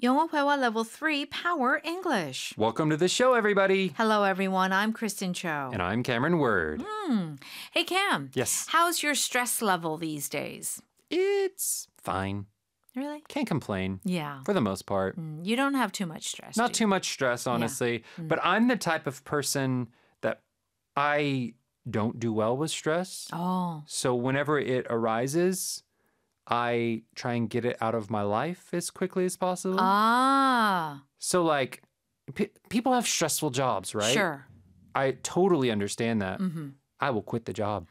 영어 회화 Level 3 Power English. Welcome to the show, everybody. Hello, everyone. I'm Kristen Cho. And I'm Cameron Word. Hey, Cam. Yes. How's your stress level these days? It's fine. Really? Can't complain. Yeah. For the most part. You don't have too much stress. Not do too you? much stress, honestly. But I'm the type of person that I don't do well with stress. Oh. So whenever it arises, I try and get it out of my life as quickly as possible. Ah. So like, people have stressful jobs, right? Sure. I totally understand that. I will quit the job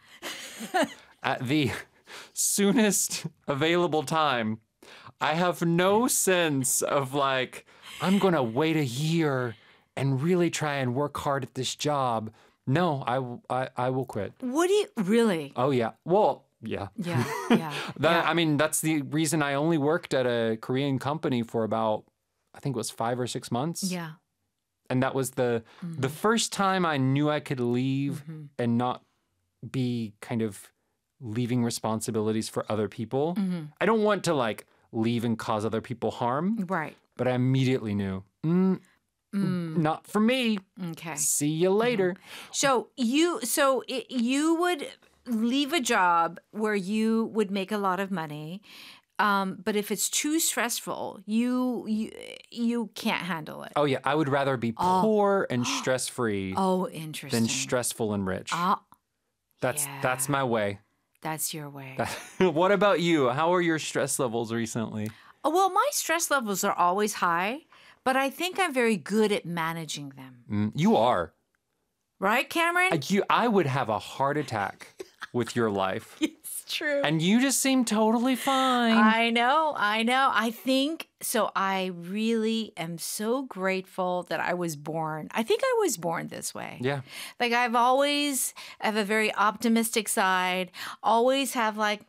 at the soonest available time. I have no sense of like, I'm going to wait a year and really try and work hard at this job. No, I will quit. What do you really? Oh, yeah. Well, yeah. Yeah. Yeah. yeah. I mean, that's the reason I only worked at a Korean company for about, I think it was 5 or 6 months. Yeah. And that was the first time I knew I could leave and not be kind of leaving responsibilities for other people. I don't want to like leave and cause other people harm. Right. But I immediately knew, not for me. Okay. See you later. So you would leave a job where you would make a lot of money, but if it's too stressful, you can't handle it. Oh yeah, I would rather be poor and stress-free Oh, interesting. than stressful and rich. That's yeah. my way. That's your way. What about you? How are your stress levels recently? Oh, well, my stress levels are always high, but I think I'm very good at managing them. You are. Right, Cameron? I would have a heart attack with your life. It's true. And you just seem totally fine. I know. I think so. I really am so grateful that I was born. I think I was born this way. Yeah. Like I have a very optimistic side, always have like,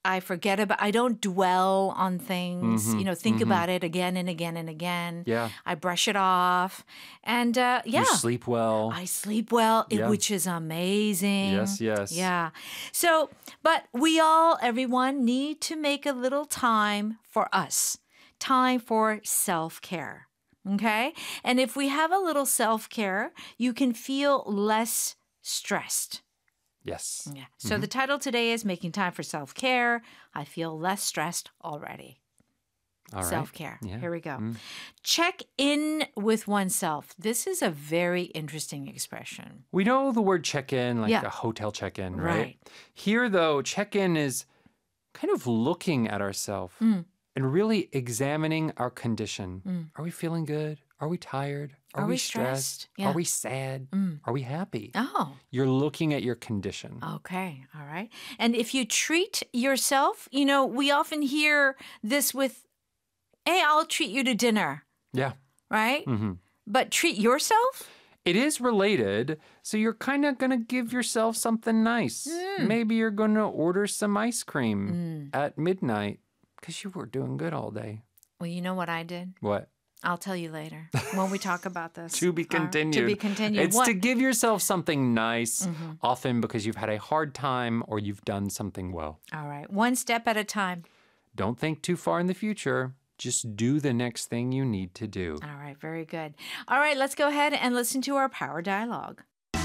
I don't dwell on things, think about it again and again and again. Yeah. I brush it off. And yeah. You sleep well. I sleep well, Yeah. which is amazing. Yes. Yeah. So, but everyone need to make a little time for us, time for self-care. Okay? And if we have a little self-care, you can feel less stressed. Yes. Yeah. So the title today is Making Time for Self-Care. I feel less stressed already. All right. Self-care. Yeah. Here we go. Check in with oneself. This is a very interesting expression. We know the word check-in, like Yeah. a hotel check-in, right? Right. Here, though, check-in is kind of looking at ourselves and really examining our condition. Are we feeling good? Are we tired? Are we stressed? Yeah. Are we sad? Are we happy? Oh, You're looking at your condition. okay. All right. And if you treat yourself, we often hear this with, hey, I'll treat you to dinner, Yeah. right? But treat yourself? It is related, so you're kind of going to give yourself something nice. Maybe you're going to order some ice cream at midnight because you were doing good all day. Well, you know what I did? What? I'll tell you later when we talk about this. To be continued. To be continued. It's to give yourself something nice, often because you've had a hard time or you've done something well. All right. One step at a time. Don't think too far in the future. Just do the next thing you need to do. All right. Very good. All right. Let's go ahead and listen to our power dialogue.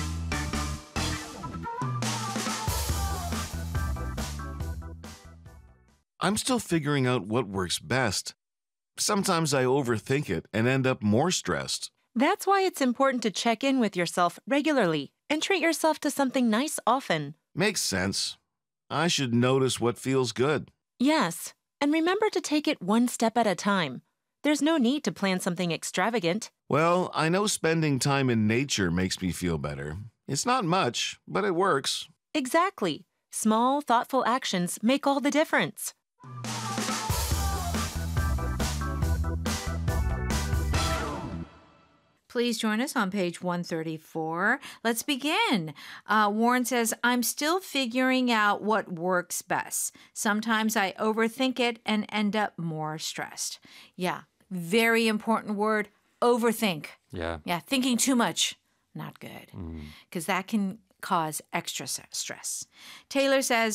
I'm still figuring out what works best. Sometimes I overthink it and end up more stressed. That's why it's important to check in with yourself regularly and treat yourself to something nice often. Makes sense. I should notice what feels good. Yes, and remember to take it one step at a time. There's no need to plan something extravagant. Well, I know spending time in nature makes me feel better. It's not much, but it works. Exactly. Small, thoughtful actions make all the difference. Please join us on page 134. Let's begin. Warren says, I'm still figuring out what works best. Sometimes I overthink it and end up more stressed. Yeah, very important word, overthink. Yeah. Yeah, thinking too much, not good. Because that can cause extra stress. Taylor says,